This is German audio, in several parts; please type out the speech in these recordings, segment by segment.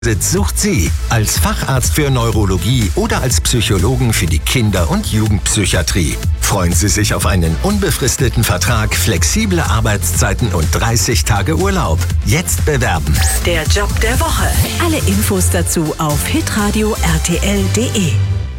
Sucht Sie als Facharzt für Neurologie oder als Psychologen für die Kinder- und Jugendpsychiatrie. Freuen Sie sich auf einen unbefristeten Vertrag, flexible Arbeitszeiten und 30 Tage Urlaub. Jetzt bewerben. Der Job der Woche. Alle Infos dazu auf hitradio rtl.de.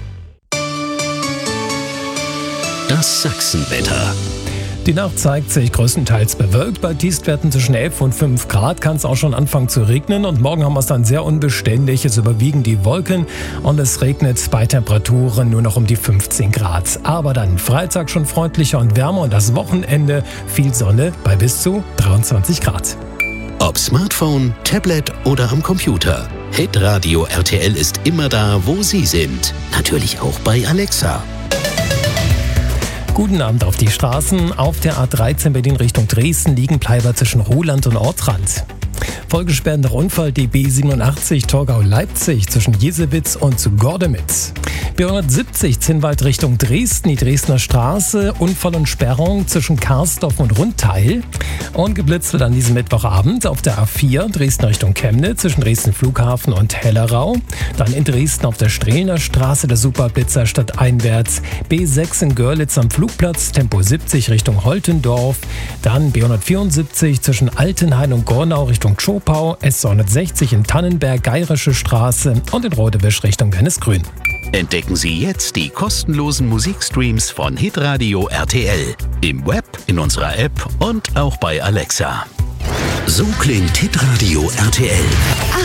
Das Sachsenwetter. Die Nacht zeigt sich größtenteils bewölkt. Bei Tiefstwerten zwischen 11 und 5 Grad kann es auch schon anfangen zu regnen. Und morgen haben wir es dann sehr unbeständig. Es überwiegen die Wolken und es regnet bei Temperaturen nur noch um die 15 Grad. Aber dann Freitag schon freundlicher und wärmer und das Wochenende viel Sonne bei bis zu 23 Grad. Ob Smartphone, Tablet oder am Computer. Hitradio RTL ist immer da, wo Sie sind. Natürlich auch bei Alexa. Guten Abend auf die Straßen. Auf der A13 Berlin Richtung Dresden liegen Bleiber zwischen Ruhland und Ortrand. Vollgesperrt nach Unfall die B87 Torgau-Leipzig zwischen Jesewitz und Gordemitz. B170 Zinnwald Richtung Dresden, die Dresdner Straße, Unfall und Sperrung zwischen Karsdorf und Rundteil. Und geblitzt wird an diesem Mittwochabend auf der A4 Dresden Richtung Chemnitz zwischen Dresden Flughafen und Hellerau. Dann in Dresden auf der Strehler Straße der Superblitzer stadteinwärts. B6 in Görlitz am Flugplatz, Tempo 70 Richtung Holtendorf. Dann B174 zwischen Altenhain und Gornau Richtung Schopau. S260 in Tannenberg, Geirische Straße und in Rodewisch Richtung Wernesgrün. Entdecken Sie jetzt die kostenlosen Musikstreams von Hitradio RTL. Im Web, in unserer App und auch bei Alexa. So klingt Hitradio RTL.